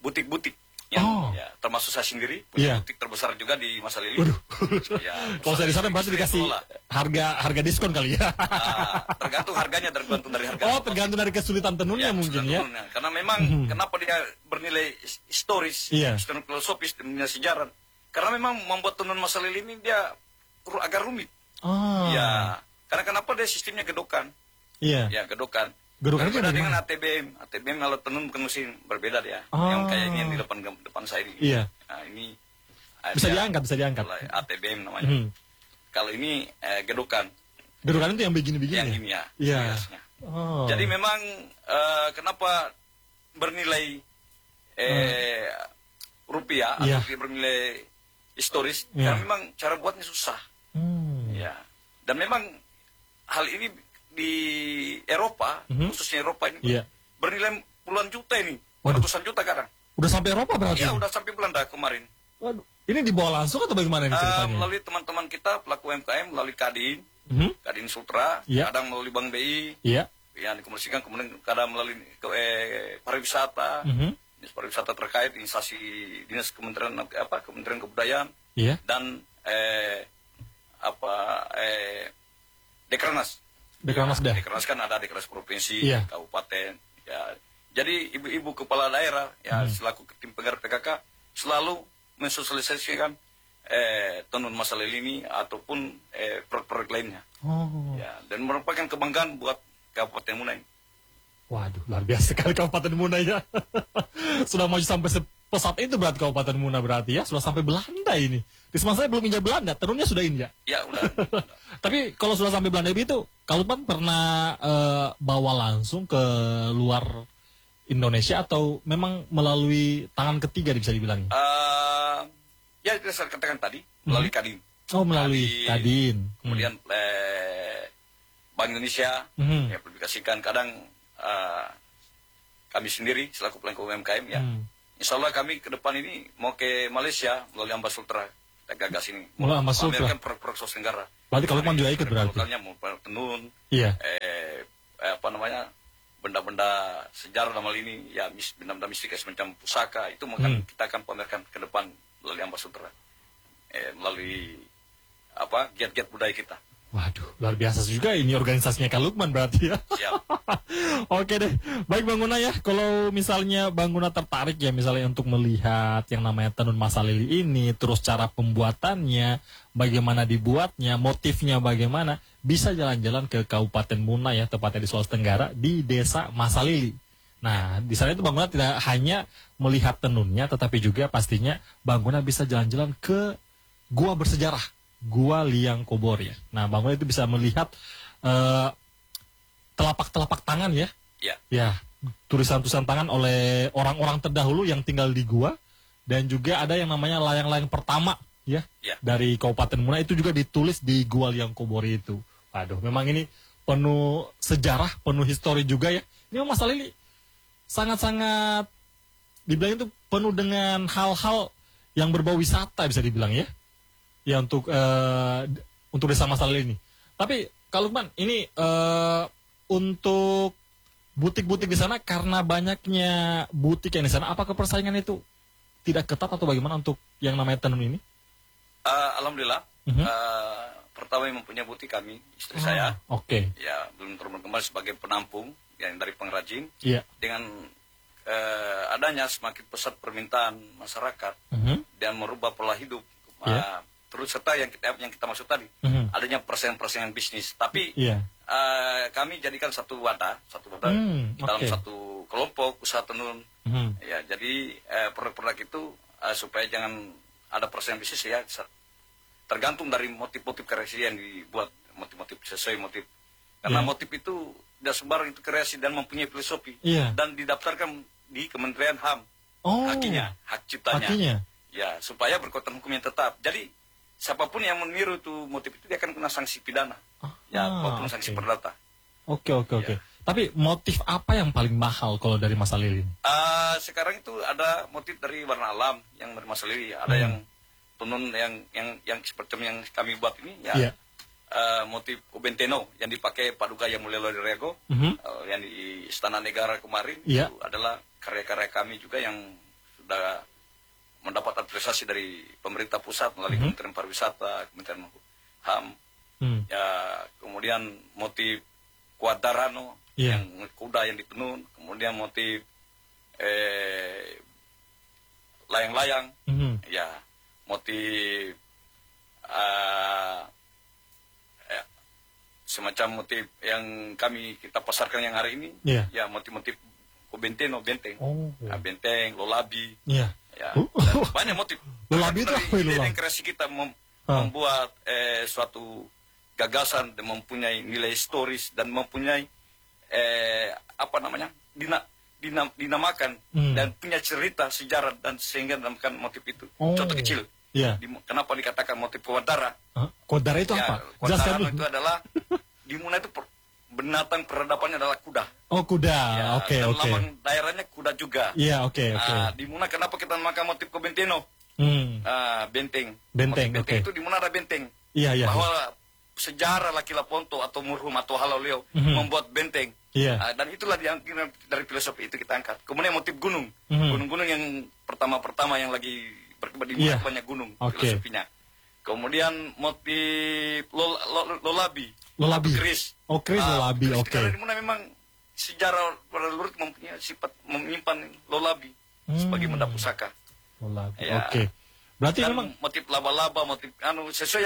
butik-butik yang ya, termasuk saya sendiri punya butik terbesar juga di Masa Lili. Ya, kalau saya di sana berarti dikasih harga diskon kali ya. Tergantung harganya, tergantung dari harga. Oh, tergantung dari kesulitan tenunnya mungkin ya. Karena memang kenapa dia bernilai historis, historis filosofis, nilai sejarah. Karena memang membuat tenun Masa Lili ini dia agak rumit. Ya, karena kenapa dia sistemnya gedokan. Iya. Ya, gedokan. Berbeda dengan ATBM. ATBM kalau tenun bukan mesin berbeda dia. Yang kayak ini yang di depan saya ini. Iya. Nah, ini bisa diangkat. ATBM namanya. Kalau ini gedokan. Gedokan itu yang begini-begini. Yang ini ya. Iya. Jadi memang kenapa bernilai rupiah atau bernilai historis? Karena memang cara buatnya susah. Ya. Dan memang hal ini di Eropa, khususnya Eropa ini bernilai puluhan juta ini, ratusan juta kadang. Udah sampai Eropa berarti? Iya, udah sampai Belanda kemarin. Waduh, ini dibawa langsung atau bagaimana ini ceritanya? Melalui teman-teman kita pelaku UMKM, melalui Kadin, Kadin Sultra, kadang melalui Bank BI, yang dikomunikasikan, kemudian kadang melalui pariwisata, dinas pariwisata terkait, instansi dinas Kementerian Kebudayaan, dan Dekranasda. Dekranasda kan ada Dekranasda provinsi, kabupaten. Ya. Jadi ibu-ibu kepala daerah ya selaku tim penggerak PKK selalu mensosialisasikan tenun Masa Lili ini ataupun produk-produk lainnya. Ya, dan merupakan kebanggaan buat Kabupaten Muna ini. Waduh, luar biasa sekali Kabupaten Muna ya. Sudah maju sampai pesat itu berarti Kabupaten Muna berarti ya, sudah sampai Belanda ini. Di semasa saya belum injak Belanda, tenunnya sudah injak. Ya, udah. Tapi kalau sudah sampai Belanda itu, kalau Pan pernah bawa langsung ke luar Indonesia atau memang melalui tangan ketiga bisa dibilang? Ya, saya katakan tadi, melalui Kadin. Oh, melalui Kadin. Kemudian Bank Indonesia ya publikasikan kadang kami sendiri selaku pelaku UMKM ya. Insya Allah kami ke depan ini mau ke Malaysia melalui Ambas Sultra. Kita gagas ini. Melalui Ambas Sultra. Amerika produk Sulawesi Tenggara. Berarti kalau Pan juga ikut berarti? Lokalnya mau tenun. Iya. Benda-benda sejarah dalam hal ini ya benda-benda mistik semacam pusaka itu mungkin kita akan pamerkan ke depan melalui Ambas Sultra. Melalui giat-giat budaya kita. Waduh, luar biasa juga ini organisasinya Kak Lukman berarti ya. Siap. Oke deh, baik Bang Una ya, kalau misalnya Bang Una tertarik ya misalnya untuk melihat yang namanya tenun Masa Lili ini, terus cara pembuatannya, bagaimana dibuatnya, motifnya bagaimana, bisa jalan-jalan ke Kabupaten Muna ya, tepatnya di Sulawesi Tenggara, di Desa Masa Lili. Nah, di sana itu Bang Una tidak hanya melihat tenunnya, tetapi juga pastinya Bang Una bisa jalan-jalan ke gua bersejarah. Gua Liang Kobor ya. Nah, Bang Una itu bisa melihat telapak-telapak tangan ya. Ya, tulisan-tulisan tangan oleh orang-orang terdahulu yang tinggal di gua, dan juga ada yang namanya layang-layang pertama ya. Dari Kabupaten Muna itu juga ditulis di Gua Liang Kobor itu. Waduh, memang ini penuh sejarah, penuh histori juga ya. Ini Masa Lili sangat-sangat dibilang itu penuh dengan hal-hal yang berbau wisata bisa dibilang ya. Ya untuk Desa Masa Lili ini. Tapi kalau Lukman ini untuk butik-butik di sana, karena banyaknya butik yang di sana, apakah persaingan itu tidak ketat atau bagaimana untuk yang namanya tenun ini? Alhamdulillah. Pertama yang mempunyai butik kami, istri saya. Oke. Ya, belum berkembang sebagai penampung yang dari pengrajin. Dengan adanya semakin pesat permintaan masyarakat dan merubah pola hidup. Terus serta yang kita maksud tadi, adanya persaingan bisnis. Tapi kami jadikan satu wadah dalam satu kelompok usaha tenun. Ya, jadi produk-produk itu supaya jangan ada persaingan bisnis ya, tergantung dari motif-motif kreasi yang dibuat, motif-motif sesuai motif. Karena motif itu tidak sembarang itu kreasi dan mempunyai filosofi dan didaftarkan di Kementerian HAM. Hak ciptanya. Ya, supaya berkekuatan hukum yang tetap. Jadi siapapun yang meniru itu motif itu dia akan kena sanksi pidana. Maupun sanksi perdata. Oke. Tapi motif apa yang paling mahal kalau dari Masa Lili? Sekarang itu ada motif dari warna alam yang dari Masa Lili. Ada yang tenun yang seperti yang kami buat ini motif Ubenteno yang dipakai Paduka Yang Mulia Lodrego yang di Istana Negara kemarin itu adalah karya-karya kami juga yang sudah mendapat apresiasi dari pemerintah pusat melalui Kementerian Pariwisata, Kementerian HAM. Ya, kemudian motif Quadrano yang kuda yang ditenun, kemudian motif layang-layang, ya motif semacam motif yang kita pasarkan yang hari ini, ya motif-motif benteng, benteng, lolabi, ya banyak motif. Lolabi itu apa itu? Kreasi kita membuat suatu gagasan dan mempunyai nilai historis dan mempunyai dinamakan dan punya cerita sejarah dan sehingga dinamakan motif itu. Contoh kecil. Kenapa dikatakan motif Kodara? Kodara itu apa? Kodara itu adalah di Muna itu binatang peradabannya adalah kuda. Oh, kuda. Oke. Lambang daerahnya kuda juga. Iya, oke. Di Muna kenapa kita namakan motif Kobenteno? Benteng. Benteng, oke. Itu di Muna ada benteng. Iya. Bahwa sejarah Laki Laponto atau Murhum atau Halaleo membuat benteng. Dan itulah yang dari filosofi itu kita angkat. Kemudian motif gunung. Gunung-gunung yang pertama-pertama yang lagi berkembang di Muna banyak gunung filosofinya. Kemudian motif lolabi. Keris. Oh, keris lolabi, oke. Karena di Muna memang sejarah leluhur mempunyai sifat menyimpan lolabi sebagai benda pusaka. Lolabi, oke. Berarti dan memang motif laba-laba, motif sesuai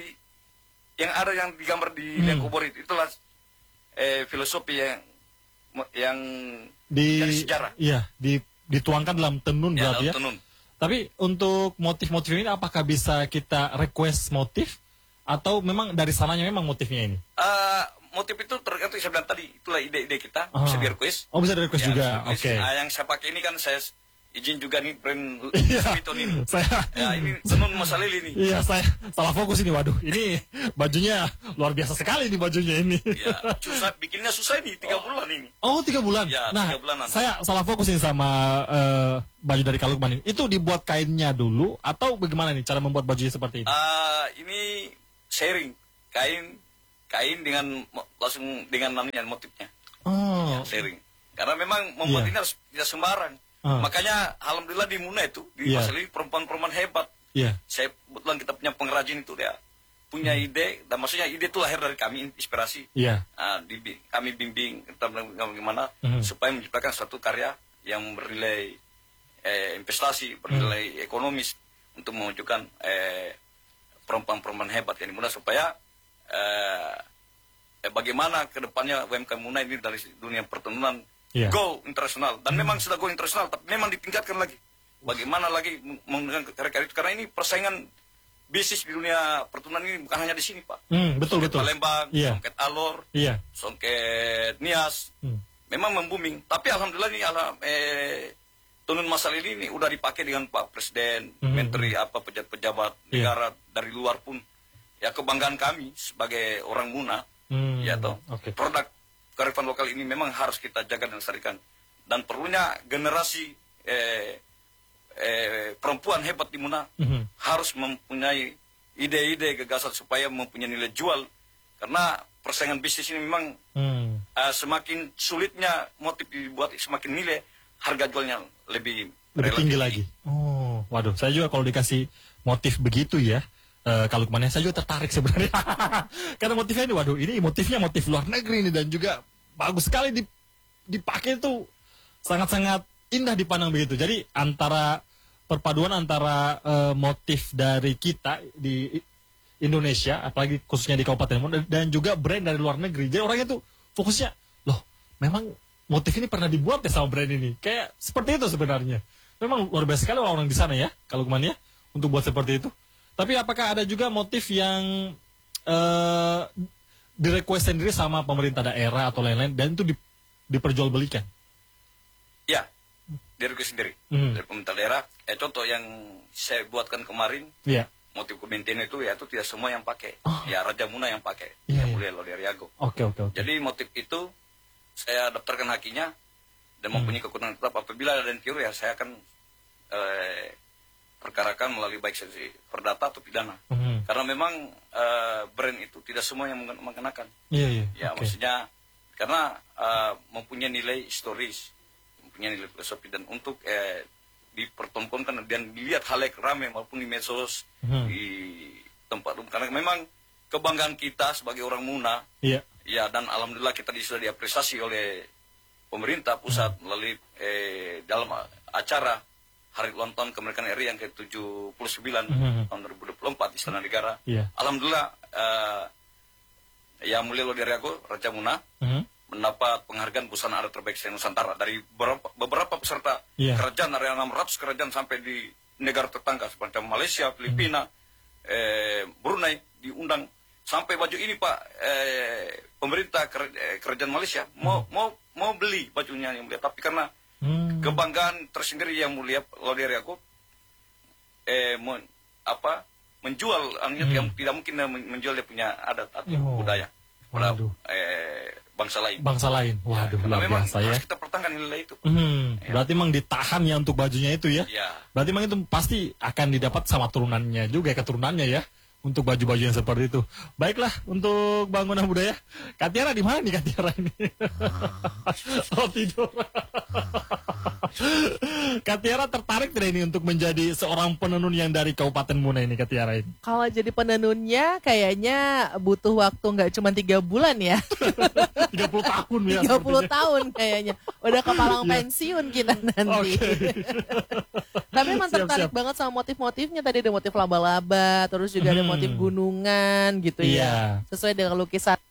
yang digambar di liang kubur itulah filosofi yang dari sejarah. Iya, dituangkan dalam tenun berarti ya. Tenun. Tapi untuk motif-motif ini apakah bisa kita request motif atau memang dari sananya memang motifnya ini? Motif itu tergantung saya bilang tadi, itulah ide-ide kita, bisa di request. Oh, bisa di request juga. Oke. Yang saya pakai ini kan saya izin juga nih brand Vuitton ini. Ini tenun masalah ini. Iya, saya salah fokus ini. Waduh, ini bajunya luar biasa sekali nih bajunya ini. Iya, bikinnya susah ini 3 bulan ini. Oh, 3 bulan. Ya, nah, 3 bulanan. Saya salah fokus ini sama baju dari Kalukman ini. Itu dibuat kainnya dulu atau bagaimana nih cara membuat bajunya seperti ini? Ini sharing kain dengan langsung dengan namanya motifnya. Oh, ya, sharing. Karena memang membuat ini harus tidak sembarang. Makanya alhamdulillah di Muna itu di masa ini perempuan-perempuan hebat. Saya kebetulan kita punya pengrajin itu dia punya ide dan maksudnya ide itu lahir dari kami inspirasi. Kami bimbing kita bagaimana supaya menciptakan suatu karya yang bernilai investasi, bernilai ekonomis untuk mewujudkan perempuan-perempuan hebat yang di Muna supaya bagaimana kedepannya UMKM Muna ini dari dunia pertemuan go internasional dan memang sudah go internasional tapi memang ditingkatkan lagi. Bagaimana lagi menggunakan karya-karya itu karena ini persaingan bisnis di dunia pertunan ini bukan hanya di sini Pak. Betul. Palembang, Songket Alor, Songket Nias, memang membooming. Tapi alhamdulillah ini tenun masal ini udah dipakai dengan Pak Presiden, Menteri pejabat-pejabat negara dari luar pun. Ya kebanggaan kami sebagai orang Muna, produk kearifan lokal ini memang harus kita jaga dan lestarikan. Dan perlunya generasi perempuan hebat di Muna harus mempunyai ide-ide gagasan supaya mempunyai nilai jual. Karena persaingan bisnis ini memang semakin sulitnya motif dibuat, semakin nilai harga jualnya lebih tinggi lagi. Oh, waduh, saya juga kalau dikasih motif begitu ya. Kalau kemana saya juga tertarik sebenarnya karena motifnya ini, waduh, ini motifnya motif luar negeri ini dan juga bagus sekali dipakai itu sangat-sangat indah dipandang begitu. Jadi perpaduan antara motif dari kita di Indonesia, apalagi khususnya di Kabupaten Muna dan juga brand dari luar negeri. Jadi orangnya tuh fokusnya, loh, memang motif ini pernah dibuat ya sama brand ini. Kayak seperti itu sebenarnya. Memang luar biasa sekali orang-orang di sana ya, kalau kemana ya, untuk buat seperti itu. Tapi apakah ada juga motif yang direquest sendiri sama pemerintah daerah atau lain-lain dan itu diperjualbelikan? Ya, direquest sendiri dari pemerintah daerah. Contoh yang saya buatkan kemarin, motif Kubentino itu ya itu tidak semua yang pakai. Ya Raja Muna yang pakai. Mulia Loderiago. Oke. Jadi motif itu saya daftarkan hakinya dan mempunyai kewenangan tetap apabila ada yang keliru ya saya akan perkarakan melalui baik sesi perdata atau pidana. Karena memang brand itu tidak semua yang mengenakan. Ya, maksudnya karena mempunyai nilai historis, mempunyai nilai filosofi dan untuk dipertontonkan dan dilihat halayak ramai maupun di medsos, di tempat umum. Karena memang kebanggaan kita sebagai orang Muna, ya, dan alhamdulillah kita sudah diapresiasi oleh pemerintah pusat melalui dalam acara Hari Ulang Tahun Kemerdekaan RI yang ke-79 tahun 2024 di Istana Negara. Alhamdulillah Yang Mulia Loderiago Raja Muna mendapat penghargaan busana adat terbaik se-Nusantara dari beberapa peserta kerajaan, area 600 kerajaan sampai di negara tetangga seperti Malaysia, Filipina, Brunei diundang. Sampai baju ini Pak, pemerintah kerajaan Malaysia mau beli bajunya Yang Mulia, tapi karena kebanggaan tersendiri Yang Mulia Loderiago menjual yang tidak mungkin menjual dia punya adat atau budaya pada bangsa lain. Waduh, ya, luar memang biasa ya. Harus kita pertahankan nilai itu. Berarti memang ditahan ya untuk bajunya itu ya. Berarti memang itu pasti akan didapat sama turunannya juga, keturunannya ya. Untuk baju-baju yang seperti itu. Baiklah, untuk bangunan budaya. Kak Tiara di mana nih Kak Tiara ini? Oh, tidur. Kak Tiara tertarik tidak ini untuk menjadi seorang penenun yang dari Kabupaten Muna ini Kak Tiara ini? Kalau jadi penenunnya kayaknya butuh waktu nggak cuma 3 bulan ya. 30 tahun ya. 30 tahun kayaknya. Udah kepalang pensiun kita nanti. Tapi memang tertarik banget sama motif-motifnya. Tadi ada motif laba-laba, terus juga ada motif gunungan gitu ya. Sesuai dengan lukisan